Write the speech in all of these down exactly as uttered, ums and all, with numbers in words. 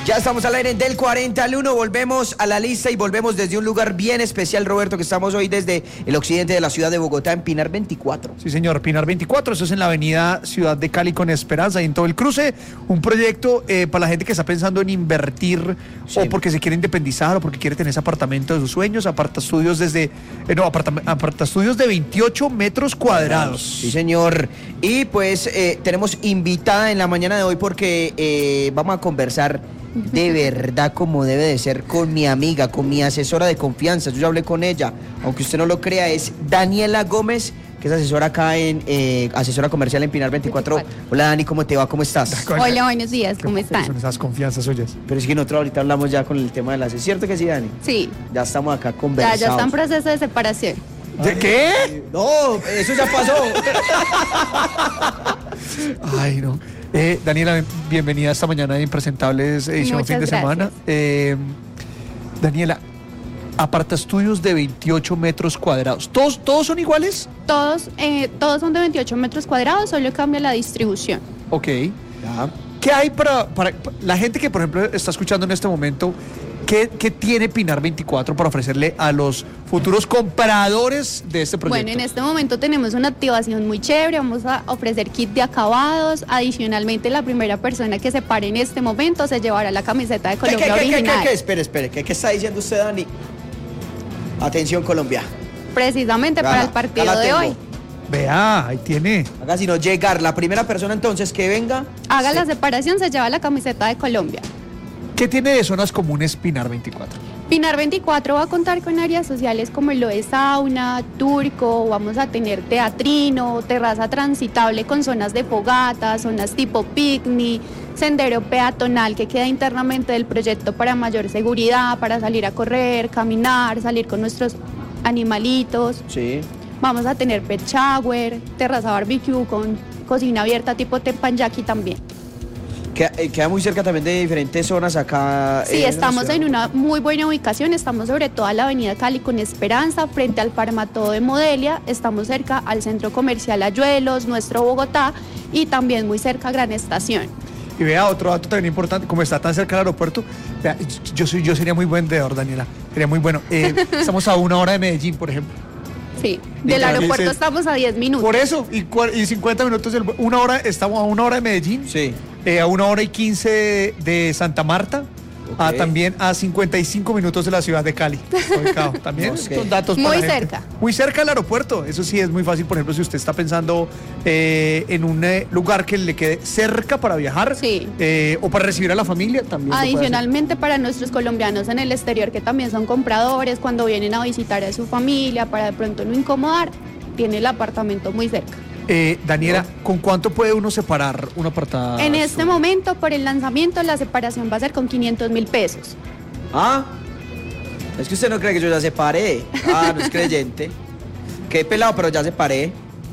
Ya estamos al aire del cuarenta al uno, volvemos a la lista y volvemos desde un lugar bien especial, Roberto, que estamos hoy desde el occidente de la ciudad de Bogotá, en Pinar veinticuatro. Sí, señor, Pinar veinticuatro, eso es en la avenida Ciudad de Cali con Esperanza, y en todo el cruce, un proyecto eh, para la gente que está pensando en invertir, sí, o porque se quiere independizar, o porque quiere tener ese apartamento de sus sueños, apartaestudios desde, eh, no, apartaestudios de veintiocho metros cuadrados. Sí, señor, y pues eh, tenemos invitada en la mañana de hoy porque eh, vamos a conversar de verdad como debe de ser con mi amiga, con mi asesora de confianza. Yo ya hablé con ella, aunque usted no lo crea, es Daniela Gómez, que es asesora acá en eh, asesora comercial en Pinar veinticuatro. veinticuatro. Hola Dani, ¿cómo te va? ¿Cómo estás? Hola, buenos días, ¿cómo están? Son esas confianzas suyas. Pero es que nosotros ahorita hablamos ya con el tema de las... ¿Es cierto que sí, Dani? Sí. Ya estamos acá conversados. Ya, ya está en proceso de separación. ¿De qué? No, eso ya pasó. Ay, no. Eh, Daniela, bienvenida esta mañana de Impresentables edición Muchas fin de gracias. semana. Eh, Daniela, apartaestudios de veintiocho metros cuadrados. ¿Todos, todos son iguales? Todos, eh, todos son de veintiocho metros cuadrados, solo cambia la distribución. Ok. Ya. ¿Qué hay para, para la gente que, por ejemplo, está escuchando en este momento? ¿Qué, qué tiene Pinar veinticuatro para ofrecerle a los futuros compradores de este proyecto? Bueno, en este momento tenemos una activación muy chévere, vamos a ofrecer kit de acabados. Adicionalmente, la primera persona que se pare en este momento se llevará la camiseta de ¿Qué, Colombia qué, qué, original. qué, qué, qué? Espere, espere. ¿Qué, qué está diciendo usted, Dani? Atención, Colombia. Precisamente Gala, para el partido gala de tengo. hoy. Vea, ahí tiene. Haga sino llegar. La primera persona entonces que venga... Haga se- la separación, se lleva la camiseta de Colombia. ¿Qué tiene de zonas comunes Pinar veinticuatro? Pinar veinticuatro va a contar con áreas sociales como lo de sauna, turco, vamos a tener teatrino, terraza transitable con zonas de fogata, zonas tipo picnic, sendero peatonal que queda internamente del proyecto para mayor seguridad, para salir a correr, caminar, salir con nuestros animalitos. Sí. Vamos a tener pet shower, terraza barbecue con cocina abierta tipo teppanyaki también. Queda, eh, queda muy cerca también de diferentes zonas acá. Sí, eh, la estamos ciudad. en una muy buena ubicación, estamos sobre toda la avenida Cali con Esperanza, frente al Farmatodo de Modelia, estamos cerca al centro comercial Ayuelos, nuestro Bogotá, y también muy cerca a Gran Estación. Y vea, otro dato también importante, como está tan cerca del aeropuerto, vea, yo, soy, yo sería muy buen vendedor, Daniela, sería muy bueno. Eh, estamos a una hora de Medellín, por ejemplo. Sí, del Literal, aeropuerto dice- estamos a diez minutos. Por eso, y, cua- y cincuenta minutos, del, una hora, estamos a una hora de Medellín, Sí. eh, a una hora y quince de, de Santa Marta, Ok. a, también a cincuenta y cinco minutos de la ciudad de Cali. ubicado. También Ok. son datos para Muy la gente. cerca. Muy cerca del aeropuerto, eso sí es muy fácil. Por ejemplo, si usted está pensando eh, en un eh, lugar que le quede cerca para viajar, Sí. eh, o para recibir a la familia, también lo puede hacer. Adicionalmente para nuestros colombianos en el exterior que también son compradores, cuando vienen a visitar a su familia, para de pronto no incomodar, tiene el apartamento muy cerca. Eh, Daniela, ¿con cuánto puede uno separar un apartado? En este momento, por el lanzamiento, la separación va a ser con quinientos mil pesos. Ah, es que usted no cree que yo ya se paré. Ah, no es creyente. Qué pelado, pero ya se paré.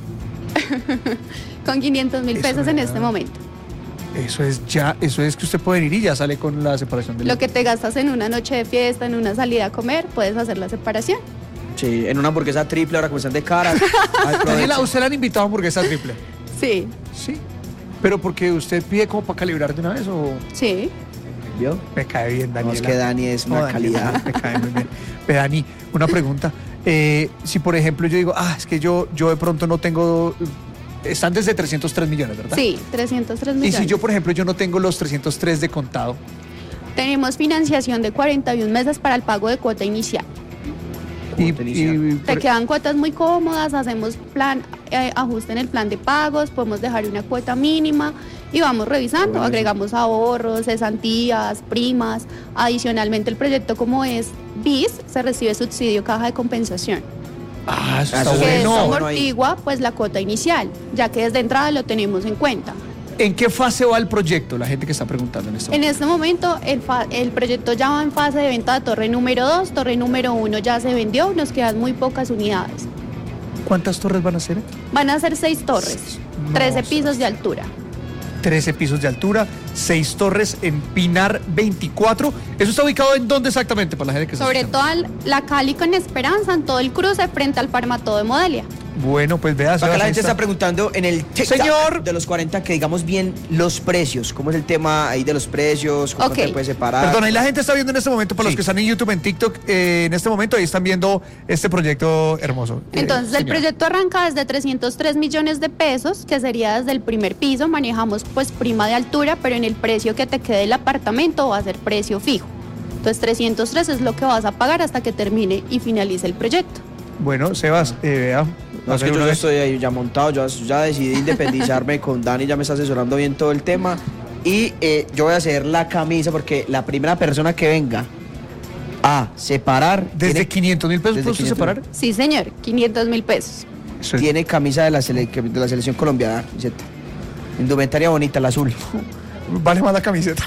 Con quinientos mil Eso pesos en era- este momento. Eso es ya, eso es que usted puede ir y ya sale con la separación de la... Lo que te gastas en una noche de fiesta, en una salida a comer, puedes hacer la separación. Sí, en una hamburguesa triple, ahora como están de cara. Ay, Daniela, provecho. ¿a usted le han invitado a hamburguesa triple? Sí, Sí. Pero porque usted pide como para calibrar de una vez o... sí. ¿Vio? Me cae bien, No, Daniela. es que Dani es No, una Daniela, calidad. Me cae muy bien. Ve, Dani, una pregunta. Eh, si, por ejemplo, yo digo, ah, es que yo, yo de pronto no tengo... Están desde trescientos tres millones, ¿verdad? Sí, trescientos tres Y millones. si yo, por ejemplo, yo no tengo los trescientos tres de contado, Tenemos financiación de cuarenta y un meses para el pago de cuota inicial. y, Cuota inicial. y- Te quedan cuotas muy cómodas, hacemos plan, eh, ajuste en el plan de pagos, podemos dejar una cuota mínima y vamos revisando, Buenísimo. agregamos ahorros, cesantías, primas. Adicionalmente el proyecto como es B I S, se recibe subsidio caja de compensación, Ah, eso Ah, está eso que sí, eso bueno. bueno. amortigua pues la cuota inicial, ya que desde entrada lo tenemos en cuenta. ¿En qué fase va el proyecto? La gente que está preguntando en este En momento. este momento el, fa- el proyecto ya va en fase de venta de torre número dos, torre número uno ya se vendió, nos quedan muy pocas unidades. ¿Cuántas torres van a ser? Van a ser seis torres, No, trece seis. pisos de altura. trece pisos de altura, seis torres en Pinar veinticuatro. ¿Eso está ubicado en dónde exactamente para la gente que está Sobre escuchando? todo al- la Cali con Esperanza, en todo el cruce frente al Farmatodo de Modelia. Bueno, pues vea. Acá la gente está preguntando en el TikTok Señor. de los cuarenta que digamos bien los precios. ¿Cómo es el tema ahí de los precios? ¿Cómo Ok. te puedes separar? Perdón, ahí la gente está viendo en este momento, para Sí. los que están en YouTube, en TikTok, eh, en este momento, ahí están viendo este proyecto hermoso. Eh, Entonces, el señora. proyecto arranca desde trescientos tres millones de pesos, que sería desde el primer piso. Manejamos pues prima de altura, pero en el precio que te quede el apartamento va a ser precio fijo. Entonces, trescientos tres es lo que vas a pagar hasta que termine y finalice el proyecto. Bueno, Sebas, eh, vea. No, es que yo ya estoy ahí ya montado, yo ya decidí independizarme con Dani, ya me está asesorando bien todo el tema. Y eh, yo voy a hacer la camisa porque la primera persona que venga a separar... ¿Desde tiene, quinientos mil pesos desde puede usted quinientos separar? Sí, señor, quinientos mil pesos. Eso es- tiene camisa de la, sele- de la selección colombiana, camiseta. Indumentaria bonita, la azul. Vale más la camiseta.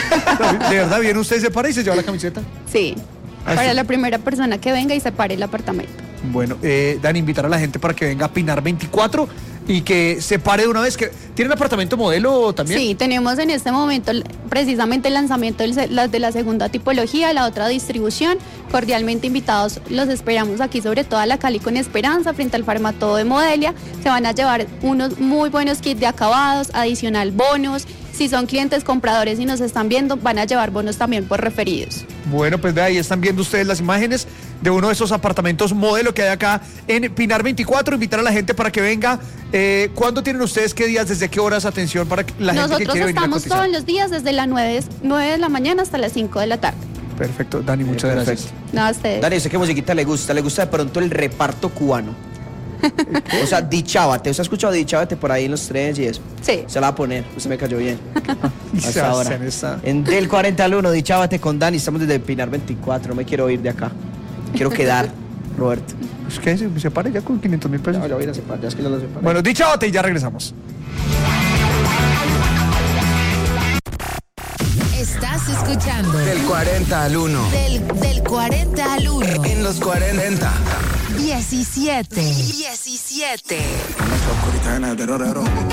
De verdad, bien, usted separa y se lleva la camiseta. Sí, Ah, para sí. la primera persona que venga y separe el apartamento. Bueno, eh, Dani, invitar a la gente para que venga a Pinar veinticuatro y que se pare de una vez. que ¿Tienen apartamento modelo también? Sí, tenemos en este momento l- precisamente el lanzamiento del se- la- de la segunda tipología, la otra distribución. Cordialmente invitados, los esperamos aquí, sobre todo a la Cali con Esperanza, frente al Farmatodo de Modelia. Se van a llevar unos muy buenos kits de acabados, adicional bonos. Si son clientes compradores y nos están viendo, van a llevar bonos también por referidos. Bueno, pues vea, ahí están viendo ustedes las imágenes de uno de esos apartamentos modelo que hay acá en Pinar veinticuatro. Invitar a la gente para que venga. Eh, ¿Cuándo tienen ustedes qué días, desde qué horas atención para que la gente que Nosotros quiere venir a estamos cotizar? todos los días desde las nueve de la mañana hasta las cinco de la tarde. Perfecto, Dani, muchas Eh, gracias. perfecto. No, a ustedes. Dani, ¿usted qué musiquita le gusta? ¿Le gusta de pronto el reparto cubano? O sea, Dichábate. ¿Usted ha escuchado Dichábate por ahí en los trenes y eso? Sí. Se la va a poner. Usted me cayó bien. Y se Hasta ahora. hacen esa- En Del cuarenta al uno, Dichábate con Dani. Estamos desde Pinar veinticuatro. No me quiero ir de acá. Quiero quedar, Roberto. Es que se, se pare ya con quinientos mil pesos. No, ya voy a ir a separar. Ya es que ya lo separé. Bueno, dicho y ya regresamos. Estás escuchando Del cuarenta al uno. del, del cuarenta al uno. En los cuarenta. diecisiete. diecisiete. Corita de terror.